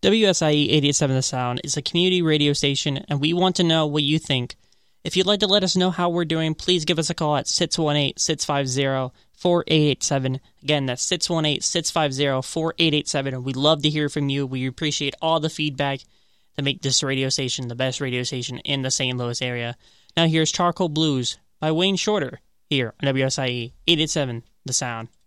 WSIE 887 The Sound is a community radio station, and we want to know what you think. If you'd like to let us know how we're doing, please give us a call at 618-650-4887. Again, that's 618-650-4887. We'd love to hear from you. We appreciate all the feedback to make this radio station the best radio station in the St. Louis area. Now here's Charcoal Blues by Wayne Shorter here on WSIE 887 The Sound.